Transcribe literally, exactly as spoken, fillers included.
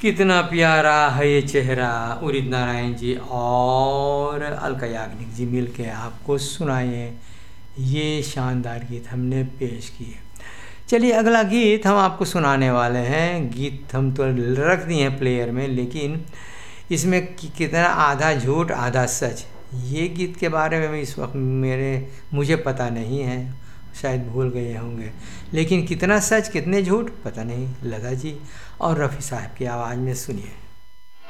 कितना प्यारा है ये चेहरा। उदित नारायण जी और अलका याग्निक जी मिलके आपको सुनाए ये शानदार गीत हमने पेश किए। चलिए अगला गीत हम आपको सुनाने वाले हैं। गीत हम तो रख दिए हैं प्लेयर में, लेकिन इसमें कि, कितना आधा झूठ आधा सच, ये गीत के बारे में इस वक्त मेरे मुझे पता नहीं है, शायद भूल गए होंगे, लेकिन कितना सच कितने झूठ पता नहीं। लता जी और रफ़ी साहब की आवाज़ में सुनिए।